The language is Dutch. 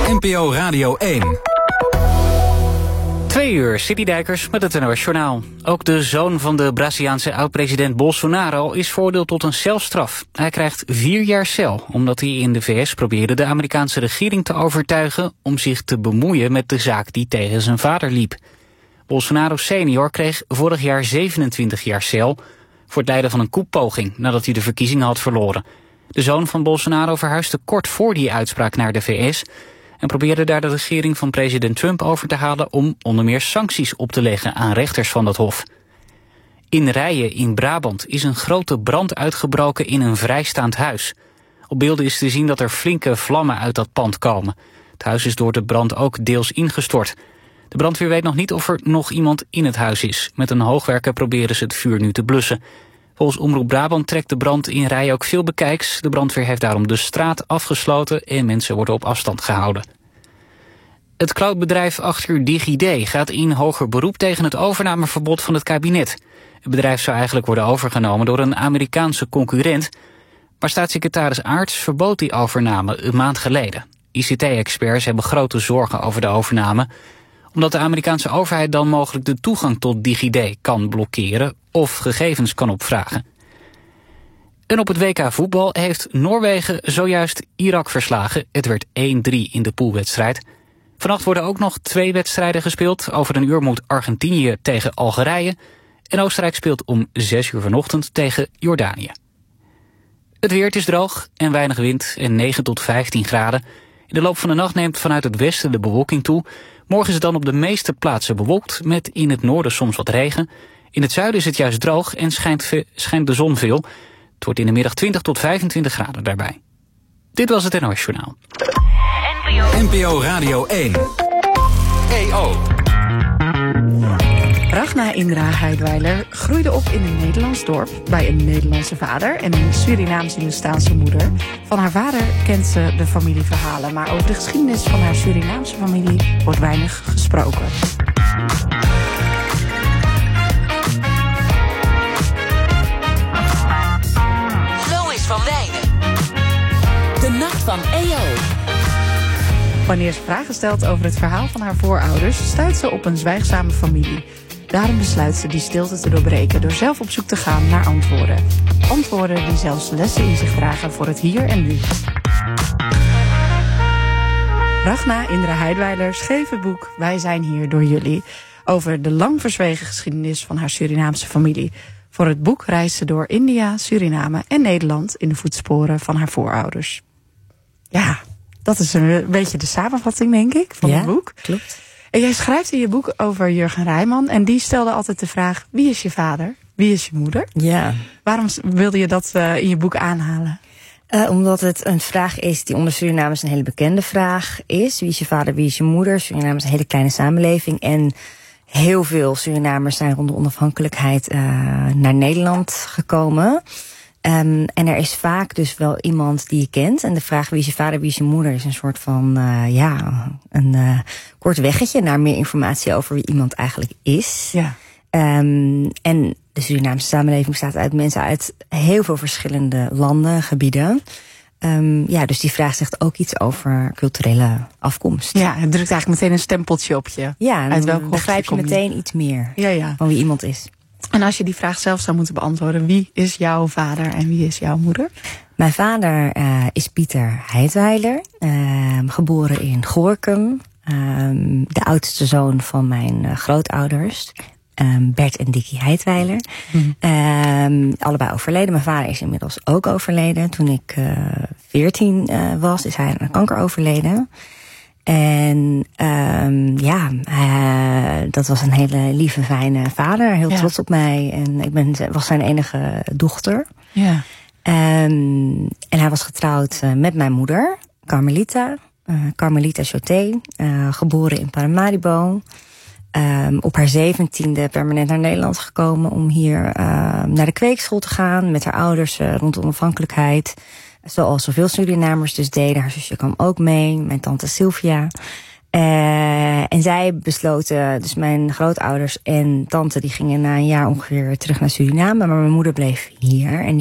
NPO Radio 1. 2 uur, City Dijkers met het NOS Journaal. Ook de zoon van de Braziliaanse oud-president Bolsonaro is veroordeeld tot een celstraf. Hij krijgt 4 jaar cel, omdat hij in de VS probeerde de Amerikaanse regering te overtuigen om zich te bemoeien met de zaak die tegen zijn vader liep. Bolsonaro senior kreeg vorig jaar 27 jaar cel voor het leiden van een koepoging nadat hij de verkiezingen had verloren. De zoon van Bolsonaro verhuisde kort voor die uitspraak naar de VS en probeerde daar de regering van president Trump over te halen om onder meer sancties op te leggen aan rechters van dat hof. In Rijen in Brabant is een grote brand uitgebroken in een vrijstaand huis. Op beelden is te zien dat er flinke vlammen uit dat pand komen. Het huis is door de brand ook deels ingestort. De brandweer weet nog niet of er nog iemand in het huis is. Met een hoogwerker proberen ze het vuur nu te blussen. Volgens Omroep Brabant trekt de brand in Rijen ook veel bekijks. De brandweer heeft daarom de straat afgesloten en mensen worden op afstand gehouden. Het cloudbedrijf achter DigiD gaat in hoger beroep tegen het overnameverbod van het kabinet. Het bedrijf zou eigenlijk worden overgenomen door een Amerikaanse concurrent, maar staatssecretaris Aarts verbood die overname een maand geleden. ICT-experts hebben grote zorgen over de overname, omdat de Amerikaanse overheid dan mogelijk de toegang tot DigiD kan blokkeren of gegevens kan opvragen. En op het WK voetbal heeft Noorwegen zojuist Irak verslagen. Het werd 1-3 in de poolwedstrijd. Vannacht worden ook nog 2 wedstrijden gespeeld. Over een uur moet Argentinië tegen Algerije. En Oostenrijk speelt om 6 uur vanochtend tegen Jordanië. Het weer, het is droog en weinig wind en 9 tot 15 graden. In de loop van de nacht neemt vanuit het westen de bewolking toe. Morgen is het dan op de meeste plaatsen bewolkt, met in het noorden soms wat regen. In het zuiden is het juist droog en schijnt de zon veel. Het wordt in de middag 20 tot 25 graden daarbij. Dit was het NOS Journaal. NPO Radio 1. EO. Ragna Indra Heidweiler groeide op in een Nederlands dorp bij een Nederlandse vader en een Surinaams-Hindoestaanse moeder. Van haar vader kent ze de familieverhalen, maar over de geschiedenis van haar Surinaamse familie wordt weinig gesproken. Lois van Wijnen. De nacht van EO. Wanneer ze vragen stelt over het verhaal van haar voorouders, stuit ze op een zwijgzame familie. Daarom besluit ze die stilte te doorbreken door zelf op zoek te gaan naar antwoorden. Antwoorden die zelfs lessen in zich dragen voor het hier en nu. Ragna Indra Heidweiler schreef het boek Wij zijn hier door jullie over de lang verzwegen geschiedenis van haar Surinaamse familie. Voor het boek reist ze door India, Suriname en Nederland in de voetsporen van haar voorouders. Ja, dat is een beetje de samenvatting, denk ik, van het boek. Klopt. En jij schrijft in je boek over Jurgen Rijman en die stelde altijd de vraag: wie is je vader? Wie is je moeder? Ja. Waarom wilde je dat in je boek aanhalen? Omdat het een vraag is die onder Surinamers een hele bekende vraag is. Wie is je vader, wie is je moeder? Suriname is een hele kleine samenleving en heel veel Surinamers zijn rond de onafhankelijkheid naar Nederland gekomen. En er is vaak dus wel iemand die je kent. En de vraag wie is je vader, wie is je moeder is een soort van een kort weggetje naar meer informatie over wie iemand eigenlijk is. Ja. En de Surinaamse samenleving bestaat uit mensen uit heel veel verschillende landen, gebieden. Dus die vraag zegt ook iets over culturele afkomst. Ja, het drukt eigenlijk meteen een stempeltje op je. Ja, uit welk dan begrijp je meteen iets meer van wie iemand is. En als je die vraag zelf zou moeten beantwoorden, wie is jouw vader en wie is jouw moeder? Mijn vader is Pieter Heidweiler, geboren in Gorinchem. De oudste zoon van mijn grootouders, Bert en Dickie Heidweiler. Allebei overleden. Mijn vader is inmiddels ook overleden. Toen ik 14 was, is hij aan kanker overleden. En dat was een hele lieve, fijne vader. Heel trots op mij. En ik was zijn enige dochter. Ja. En hij was getrouwd met mijn moeder, Carmelita. Carmelita Choté, geboren in Paramaribo. Op haar 17e permanent naar Nederland gekomen om hier naar de kweekschool te gaan. Met haar ouders rond de onafhankelijkheid. Zoals zoveel Surinamers dus deden. Haar zusje kwam ook mee, mijn tante Sylvia. En zij besloten, dus mijn grootouders en tante, die gingen na een jaar ongeveer terug naar Suriname. Maar mijn moeder bleef hier. En